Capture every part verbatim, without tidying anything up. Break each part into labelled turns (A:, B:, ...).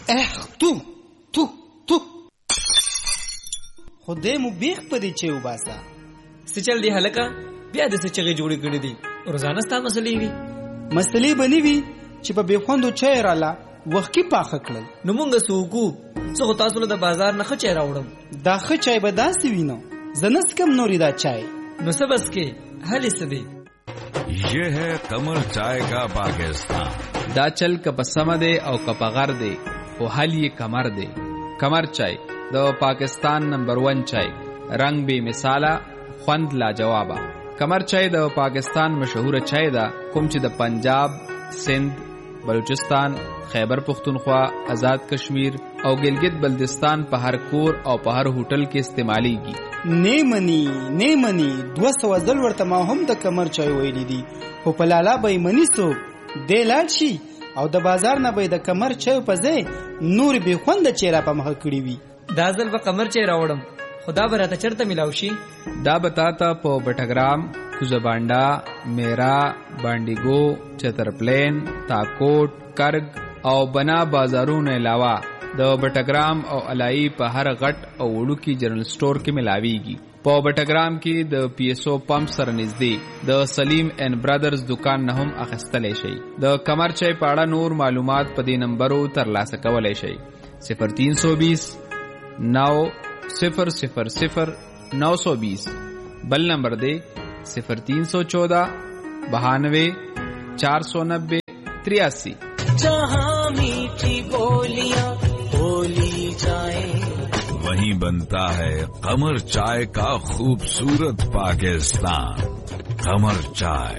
A: اخ تو تو تو خدای مو بیخ پدې چې وباسا
B: سچل دی هلکا بیا د سچغه جوړې کړې دي روزانه ستا مسلې وي
A: مسلې بنې وي چې په بېخوندو چای رااله وخت کې پاخه کړل
B: نو مونږ سوکو څو تاسو له بازار نه خچای راوړم
A: دا ښه چای به داسې وینو زنس کم نوري دا چای
B: نو سبس کې هلي سدي
C: یہ ہے قمر چائے کا پاکستان.
D: دا چل کپ سمدے او کپ غر دے او حل یہ کمر دے. کمر چائے دا پاکستان نمبر ون چائے رنگ بے مثالا خوند لا جوابا. کمر چائے دا پاکستان مشہور چائے دا کوم چې د پنجاب، سندھ، بلوچستان، خیبر پختونخوا، آزاد کشمیر او گلگت بلدستان په هر کور او په هر هوټل کې استعمالیږي.
A: نه منی نه منی دو سو ځل ورته ما هم د کمر چای ویلې دي خو په لالا به منی سو د لاړ شي او د بازار نه به د کمر چای په ځای نور به خوند چیرې په مخ کړی وي.
B: دا ځل به کمر چای راوړم خدا به راته چرته ملاو شي.
D: دا بتاتا په بټګرام، کوزبانډا، میرا، بانډیګو، چترپلین، تاکوټ، کرگ او بنا بازارونو علاوه د بټګرام او علای په هر غټ او وړوکی جنرال سٹور کې ملاويږي. په بټګرام کې د پی ایس او پمپ سره نږدې د سلیم اینڈ برادرز دکان نه هم اخیستلی شي. د کمر چای په اړه نور معلومات په دې نمبرو ترلاسه کولی شي. صفر تین سو بیس نو صفر صفر صفر نو سو بیس. بل نمبر دے صفر تین سو چودہ بہانوے چار سو نبے تریاسی.
E: جہاں میٹھی بولیاں بولی جائے
C: وہیں بنتا ہے قمر چائے کا خوبصورت پاکستان. قمر چائے.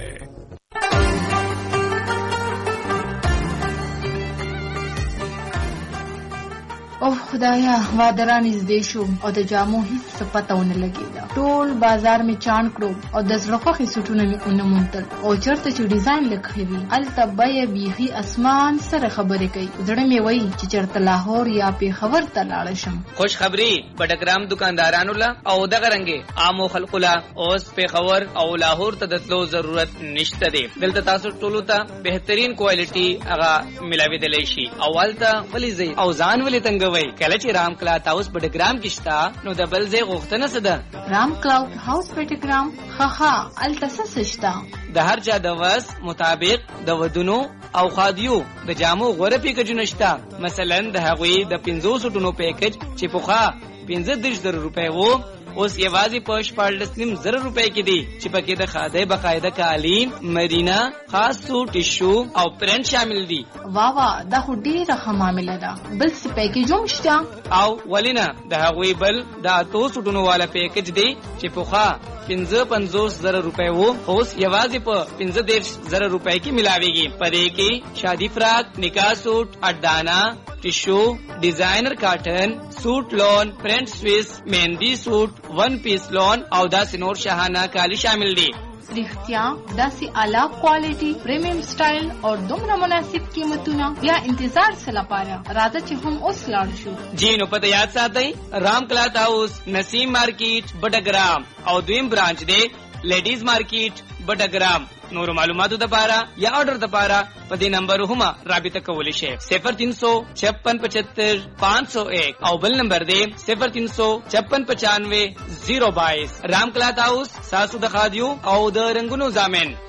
F: او خدایا وادران نږدې شو او د جامو هیڅ څه پته ونه لګېده. ټول بازار مې چاڼ کړو او د زړه خوښې سوټونه مې ونه موندل او چېرته چې ډیزاین لږ وي هلته بیه بیخي اسمان سره خبرې کوي. زړه مې وایي چې چېرته لاهور یا پېښور ته لاړه شم.
G: خوش خبري بټګرام دکاندارانو له او دغه رنګې عامو خلقو له اوس پېښور او لاهور ته د تلو ضرورت نشته دی. دلته تاسو ټولو ته بهترین کوالټي هغه ملاوېدلی شي. او هلته ولې ځئ او ځان ولې تنګ کله چې رام کلاوډ هاوس بټګرام کې شته نو د بل ځای غوښتنه څه ده؟
F: رام کلاوډ هاوس بټګرام ها ها الته څه شته؟
G: د هر چا د وس مطابق د ودونو او خادیو د جامو غوره پیکجونه شته. مثلا د هغوی د پنځوس ټونو پیکج چې پخوا پنځه دېرش زره روپۍ وو اوس یوازې په شپاړلس نیم زره روپۍ کې دي چې پکې د خادۍ باقاعده کالي، مرینا، خاص سوټ، ټیشو او پرنټ شامل دي.
F: وا وا دا خو ډېره ښه معامله ده. بل څه پیکج هم شته؟
G: او ولې نه د هغوی بل د اتو سوټونو والا پیکج دی چې پخوا پنځه پنځوس زره روپۍ وو اوس یوازې په پنځه دېرش زره روپۍ کې ملاویږي. په دې کې شادي فراق، نکاح سوټ، اډانا، ټیشو، ډیزاینر کاټن، سوټ لون، پرنٹ سویس، مهندی سوټ، ون پیس لون او داسې نور شاهانه کالی شامل دي.
F: رښتیا داسې اعلی کوالټي، پریمیم سټایل او دومره مناسب قیمتونه یا انتظار څه لپاره؟ راځه چې هم اوس لاړ شو.
G: جی نو پته یاد ساتئ رام کلاوډ هاوس نسیم مارکیټ بټګرام او دویم برانچ دی لیډیز مارکیټ بټګرام. نور معلوماتو دپاره یا آرډر دپاره په دې نمبر هم رابطه کولی شئ. صفر تین سو چھپن پچہتر پانچ سو ایک او بل نمبر دی صفر تین سو چھپن پچانوے زیرو بائیس. رام کلاوډ هاوس ساسو د خادیو او د رنگونو زامن